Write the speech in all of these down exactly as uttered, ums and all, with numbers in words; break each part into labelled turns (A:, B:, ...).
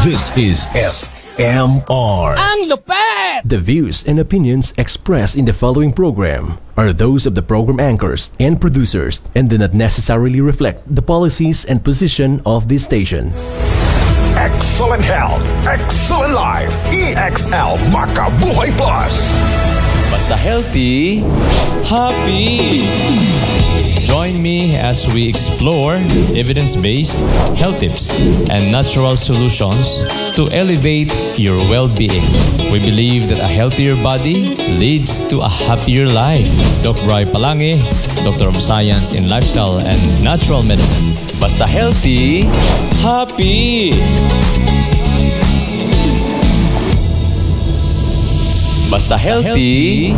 A: This is F M R.
B: Ang lupet!
C: The views and opinions expressed in the following program are those of the program anchors and producers and do not necessarily reflect the policies and position of this station.
A: Excellent health, excellent life. E X L Makabuhay Plus.
D: Basta healthy, happy. Join me as we explore evidence-based health tips and natural solutions to elevate your well-being. We believe that a healthier body leads to a happier life. Doctor Ray Palangi, Doctor of Science in Lifestyle and Natural Medicine. Basta healthy, happy. Basta healthy,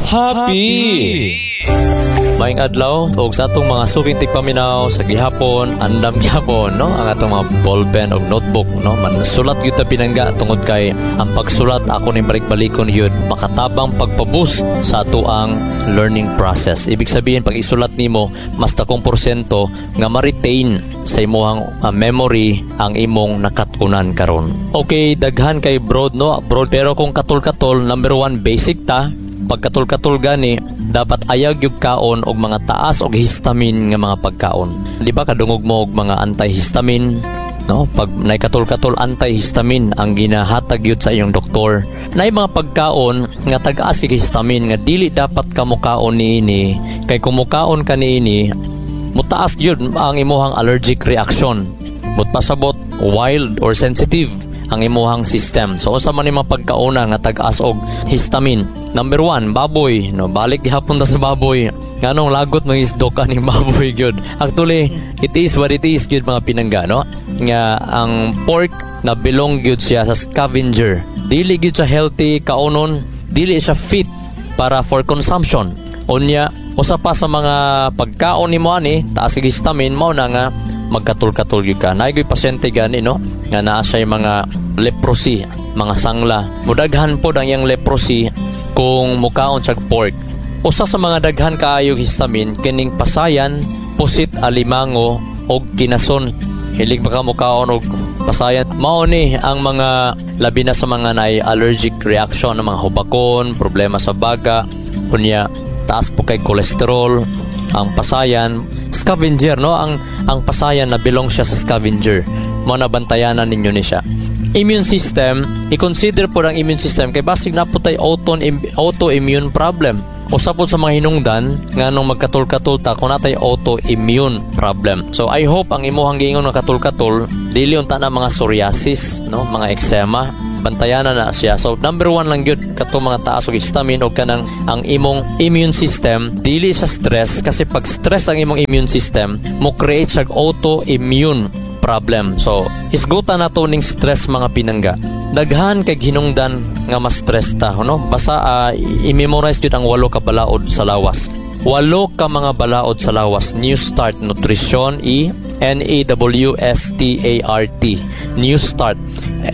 D: happy. Maing adlaw og sa atong mga suking tigpaminaw sa gihapon, andam gihapon no ang atong mga ballpen og notebook no man sulat gyud ta pinangga tungod kay ang pagsulat ako ni balik-balikon yun makatabang pagpaboost sa ato ang learning process. Ibig sabihin pag isulat nimo mas takong porsyento nga ma-retain sa imong uh, memory ang imong nakatunan karon. Okay, daghan kay broad no, broad pero kung katul-katul number one basic ta pagkatul-katul gani dapat ayaw gyud kaon og mga taas og histamine nga mga pagkaon. Di ba kadungog mo og mga antihistamine, no? Pag nay katul-katul antihistamine ang ginahatag gyud sa iyong doktor. Nay mga pagkaon nga tag-as kay histamine nga dili dapat ka mokaon niini kay kumukaon ka niini mutaas gyud ang imong allergic reaction. But pasabot wild or sensitive ang imuhang system. So usa man ni mga pagkauna nga tag-as og histamine. Number one, baboy. No, balik gihapon ta sa baboy. Nganong lagot mga isdok aning baboy gyud. Actually, it is what it is gyud mga pinangga, no? Nga ang pork na belong gyud siya sa scavenger. Dili gyud siya healthy kaunon, dili siya fit para for consumption. Unya, usa pa sa mga pagkaon nimo ani, taas kay histamine mao na nga magkatul-katul gyud ka. Naay pasyente gani no nga naa siya mga leprosy, mga sangla. Mudaghan pod ang yang leprosy kung mukaon siya pork. Usa sa mga daghan kaayog histamine kining pasayan, pusit, alimango og kinason. Hilig ba ka mukaon og pasayan? Mao ni ang mga labi na sa mga naay allergic reaction ng mga hubakon, problema sa baga, kunya taas po kay cholesterol. Ang pasayan, scavenger no, ang ang pasayan na belong siya sa scavenger. Mo na bantayanan ninyo ni siya. Immune system, i-consider po ang immune system kay basig na po tayo auto, autoimmune problem. Usa po sa mga hinungdan nga nung magkatul-katul ta kung natay autoimmune problem. So I hope ang imuhang giingon nga katul-katul dili unta na mga psoriasis, no, mga eczema, bantayanan na siya. So number one lang gyud kato mga taas og histamine og kanang ang imong immune system dili sa stress kasi pag stress ang imong immune system mo create siya autoimmune problem. So isgutan nato ning stress mga pinangga. Daghan kay hinungdan nga mas stress ta, no? Basta uh, i-memorize jud ang walo ka balaod sa lawas. Walo ka mga balaod sa lawas. New Start Nutrition, E N A W S T A R T. New Start.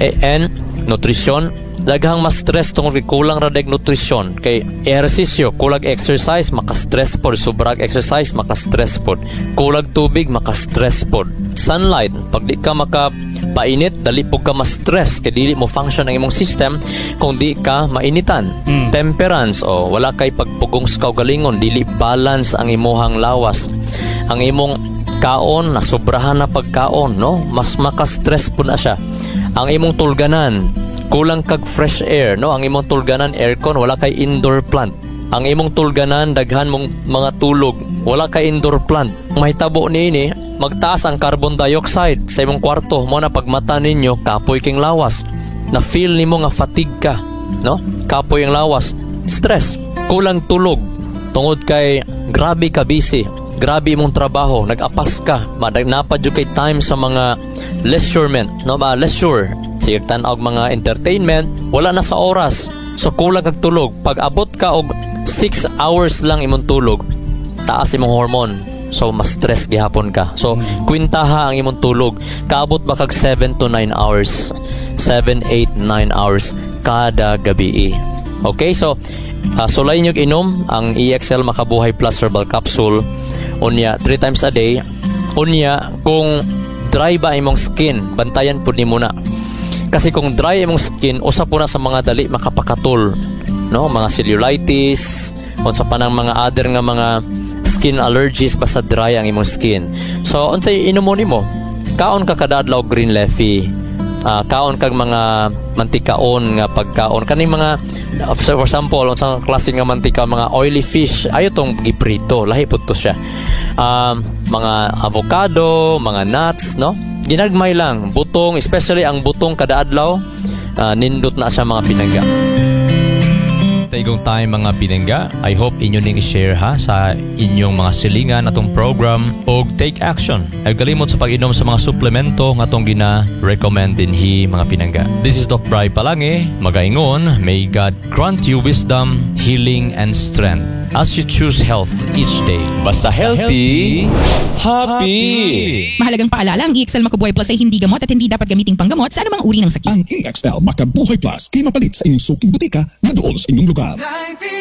D: N Nutrition. Daghang mas stress tungod kay kulang ra deg nutrisyon kay ehersisyo kulag exercise maka-stress pod, sobrag exercise maka-stress pod, kulag tubig maka-stress pod, sunlight pag di ka maka painit dali pug ka ma-stress kay dili mo function ang imong system kung di ka mainitan. mm. Temperance o oh, wala kay pagpugong sa kaugalingon, dili balance ang imuhang lawas, ang imong kaon na sobrahan na pagkaon, no, mas maka-stress po na siya. Ang imong tulganan kulang kag fresh air, no, ang imong tulganan aircon, wala kay indoor plant. Ang imong tulganan daghan mong mga tulog, wala kay indoor plant. Mahitabo niini magtaas ang carbon dioxide sa imong kwarto mo na pagmata ninyo kapoy king lawas, na feel nimo nga fatigue ka, no, kapoy ang lawas, stress, kulang tulog tungod kay grabe ka busy, grabe imong trabaho, nag-apas ka, madagnapan jud kay time sa mga leisurement, no ba, leisure sige tan-og mga entertainment, wala na sa oras. So kulang kag tulog. Pag abot ka og six hours lang imong tulog, taas imong hormone. So mas stress gihapon ka. So kwintaha ang imong tulog. Kaabot ba kag seven to nine hours? seven, eight, nine hours kada gabi. Okay, so uh, sulay nyo inom ang E X L Makabuhay Plus Herbal Capsule unya three times a day. Unya kung dry ba imong skin, bantayan pud nimo na. Kasi kung dry imong skin, usa po na sa mga dali makapakatol, no? Mga cellulitis, unsa pa nang mga other nga mga skin allergies basta dry ang imong skin. So unsay inomon nimo? Kaon ka kada adlaw green leafy. Uh, kaon kag mga mantikaon nga pagkaon kaning mga uh, for example unsang klase nga mantika, mga oily fish ayo tong giprito, lahi pud to siya. Uh, mga avocado, mga nuts, no? Ginagmay lang butong, especially ang butong kada adlaw, uh, nindot na sa mga pinangga. Taigong time mga pinangga, I hope inyo ning i-share ha sa inyong mga silingan atong program o take action. Ay galimot sa pag-inom sa mga suplemento nga atong gina-recommend dinhi mga pinangga. This is Doc Bry Palange, magaingon, may God grant you wisdom, healing, and strength as you choose health each day. Basta healthy, happy!
B: Mahalagang paalala, ang E X L Macabuhay Plus ay hindi gamot at hindi dapat gamiting panggamot sa anumang uri ng sakit.
A: Ang E X L Macabuhay Plus, kay mapalit sa inyong suking butika na doon sa inyong lugar.